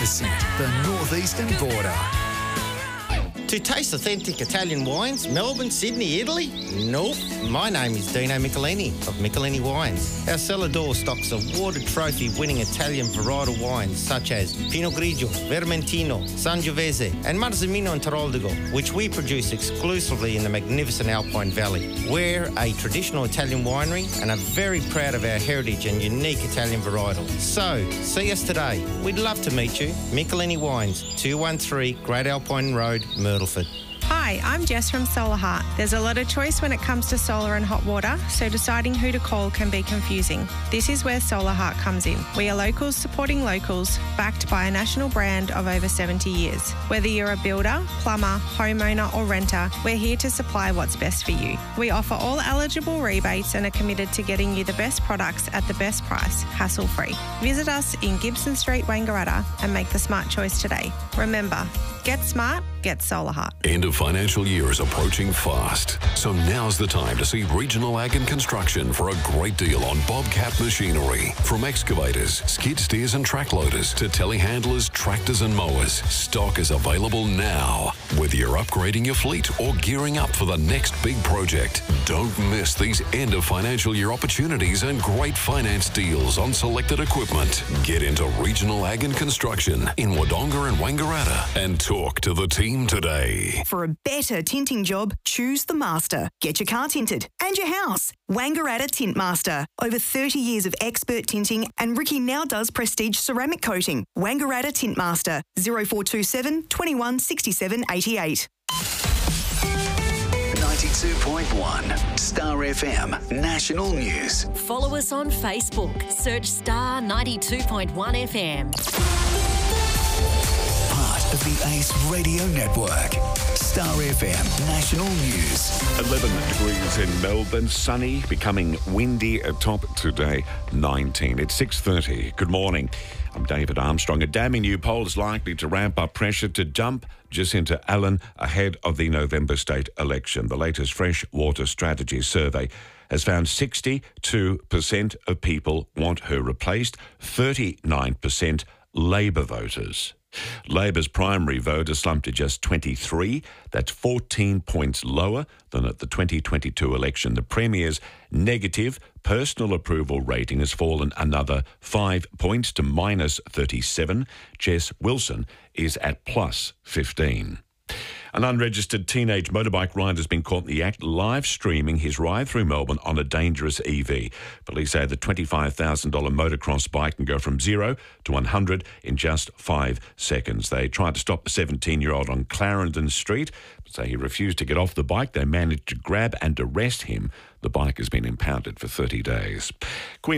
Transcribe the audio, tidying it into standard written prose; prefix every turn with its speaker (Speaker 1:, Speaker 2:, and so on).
Speaker 1: Scent the northeastern border.
Speaker 2: To taste authentic Italian wines, Melbourne, Sydney, Italy? Nope. My name is Dino Michelini of Michelini Wines. Our cellar door stocks awarded trophy-winning Italian varietal wines such as Pinot Grigio, Vermentino, Sangiovese and Marzemino and Teroldego, which we produce exclusively in the magnificent Alpine Valley. We're a traditional Italian winery and are very proud of our heritage and unique Italian varietal. So, see us today. We'd love to meet you. Michelini Wines, 213 Great Alpine Road, Myrtleford.
Speaker 3: Hi, I'm Jess from Solar Heart. There's a lot of choice when it comes to solar and hot water, so deciding who to call can be confusing. This is where Solar Heart comes in. We are locals supporting locals, backed by a national brand of over 70 years. Whether you're a builder, plumber, homeowner or renter, we're here to supply what's best for you. We offer all eligible rebates and are committed to getting you the best products at the best price, hassle-free. Visit us in Gibson Street, Wangaratta and make the smart choice today. Remember, get smart, get Solar Heart.
Speaker 4: End of financial year is approaching fast, so now's the time to see Regional Ag and Construction for a great deal on Bobcat machinery. From excavators, skid steers and track loaders to telehandlers, tractors and mowers, stock is available now. Whether you're upgrading your fleet or gearing up for the next big project, don't miss these end of financial year opportunities and great finance deals on selected equipment. Get into Regional Ag and Construction in Wodonga and Wangaratta and talk to the team today.
Speaker 5: For a better tinting job, choose the Master. Get your car tinted and your house. Wangaratta Tint Master. Over 30 years of expert tinting, and Ricky now does prestige ceramic coating. Wangaratta Tint Master. 0427 21 67 88.
Speaker 1: 92.1 Star FM National News.
Speaker 6: Follow us on Facebook. Search Star 92.1 FM.
Speaker 1: Part of the ACE Radio Network. Star FM National News.
Speaker 7: 11 degrees in Melbourne, sunny, becoming windy at top today, 19. It's 6:30. Good morning. I'm David Armstrong. A damning new poll is likely to ramp up pressure to dump Jacinta Allen ahead of the November state election. The latest Freshwater Strategy survey has found 62% of people want her replaced, 39% Labor voters. Labor's primary vote has slumped to just 23. That's 14 points lower than at the 2022 election. The Premier's negative personal approval rating has fallen another 5 points to minus 37. Jess Wilson is at plus 15. An unregistered teenage motorbike rider has been caught in the act live streaming his ride through Melbourne on a dangerous EV. Police say the $25,000 motocross bike can go from 0 to 100 in just 5 seconds. They tried to stop the 17-year-old on Clarendon Street, but say he refused to get off the bike. They managed to grab and arrest him. The bike has been impounded for 30 days.